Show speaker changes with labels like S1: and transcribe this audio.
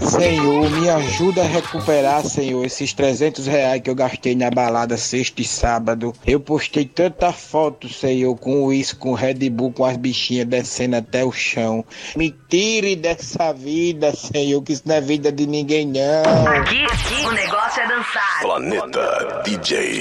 S1: Senhor, me ajuda a recuperar, Senhor, esses R$ 300 que eu gastei na balada sexta e sábado. Eu postei tanta foto, Senhor, com isso, com Red Bull, com as bichinhas descendo até o chão. Me tire dessa vida, Senhor, que isso não é vida de ninguém, não.
S2: Aqui o negócio é dançar.
S3: Planeta DJ.